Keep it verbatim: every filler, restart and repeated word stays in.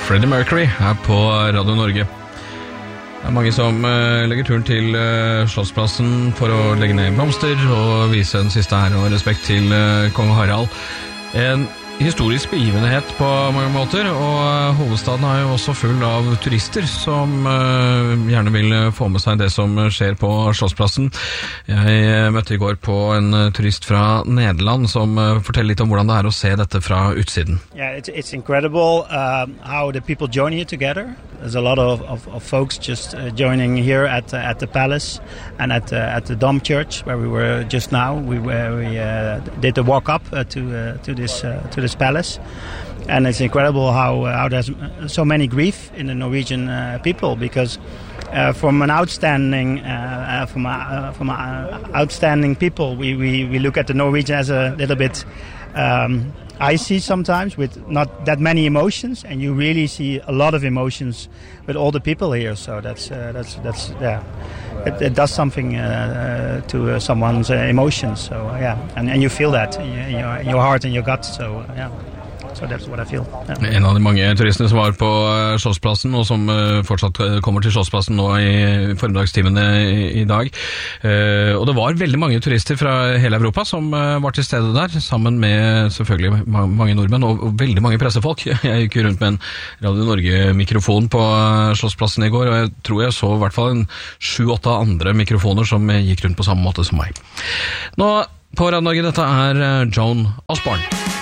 Freddie Mercury her på Radio Norge. Det er mange som uh, legger turen til uh, Slottsplassen for å legge ned blomster og vise en siste ære og respekt til uh, kong Harald. En historisk begivenhet på mange måter, og hovedstaden er jo også full av turister som uh, gjerne vil få med seg det som skjer på Slottsplassen. Jeg møtte i går på en turist fra Nederland som uh, forteller litt om hvordan det er å se dette fra utsiden. Yeah, it's, it's incredible uh, how the people join here together. There's a lot of, of, of folks just uh, joining here at uh, at the palace and at uh, at the Dom Church where we were just now. We where we uh, did the walk up uh, to uh, to this uh, to this palace, and it's incredible how uh, how there's so many grief in the Norwegian uh, people because uh, from an outstanding uh, uh, from uh, from uh, outstanding people we, we we look at the Norwegian as a little bit um, icy sometimes with not that many emotions, and you really see a lot of emotions with all the people here. So that's uh, that's that's yeah, it, it does something uh, uh, to uh, someone's uh, emotions. So uh, yeah, and and you feel that in your, in your heart and your gut. So uh, yeah. So that's what I feel. Yeah. En av de mange turistene som var på Slottsplassen, og som fortsatt kommer til Slottsplassen nå i formiddagstimene i dag. Og det var veldig mange turister fra hele Europa som var til stede der, sammen med selvfølgelig mange nordmenn og veldig mange pressefolk. Jeg gikk rundt med en Radio Norge-mikrofon på Slottsplassen i går, og jeg tror jeg så i hvert fall en sju-åtte andre mikrofoner som gikk rundt på samme måte som meg. Nå på Radio Norge, dette er Joan Osborne.